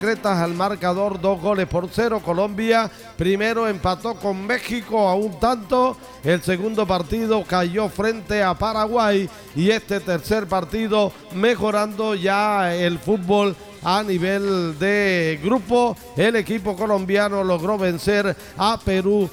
Al marcador 2-0. Colombia primero empató con México a un tanto, el segundo partido cayó frente a Paraguay y este tercer partido mejorando ya el fútbol a nivel de grupo. El equipo colombiano logró vencer a Perú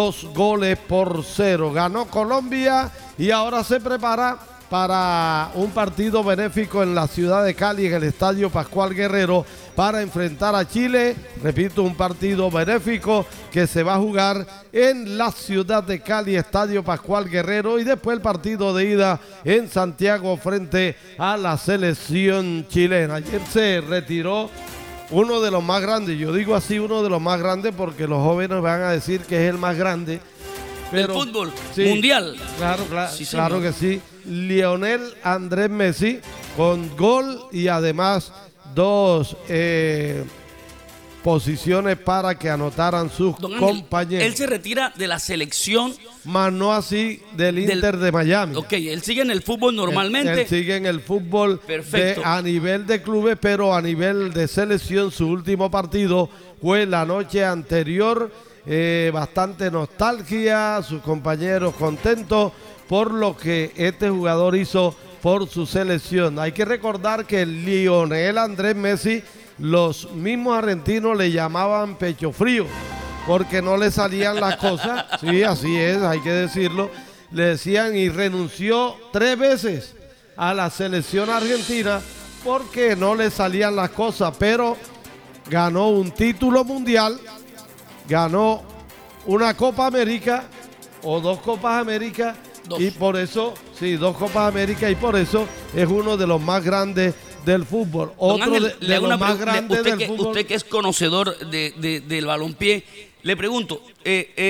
2-0. Ganó Colombia y ahora se prepara para un partido benéfico en la ciudad de Cali, en el Estadio Pascual Guerrero, para enfrentar a Chile. Repito, un partido benéfico que se va a jugar en la ciudad de Cali, Estadio Pascual Guerrero, y después el partido de ida en Santiago frente a la selección chilena. Ayer se retiró uno de los más grandes, yo digo así, uno de los más grandes porque los jóvenes van a decir que es el más grande. Pero, del fútbol sí, mundial. Claro que sí. Lionel Andrés Messi con gol y además dos posiciones para que anotaran sus compañeros. Él se retira de la selección. Más no así del Inter de Miami. Ok, él sigue en el fútbol normalmente. Él sigue en el fútbol a nivel de clubes, pero a nivel de selección su último partido fue la noche anterior. Bastante nostalgia, sus compañeros contentos por lo que este jugador hizo por su selección. Hay que recordar que Lionel Andrés Messi, los mismos argentinos le llamaban pecho frío porque no le salían las cosas. Sí, así es, hay que decirlo. Le decían, y renunció 3 veces a la selección argentina porque no le salían las cosas, pero ganó un título mundial, ganó una Copa América o 2 Copas América. Y por eso, sí, 2 Copas América, y por eso es uno de los más grandes del fútbol. Otro de los más grandes del fútbol. Usted que es conocedor del balompié, le pregunto,